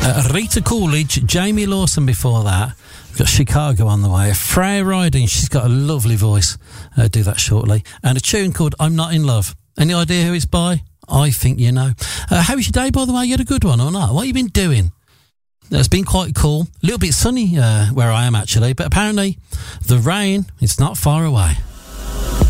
Rita Coolidge, Jamie Lawson before that. We've got Chicago on the way. Freya Riding, she's got a lovely voice. Do that shortly. And a tune called I'm Not In Love. Any idea who it's by? I think you know. How was your day, by the way? You had a good one or not? What have you been doing? It's been quite cool. A little bit sunny where I am, actually. But apparently, the rain is not far away.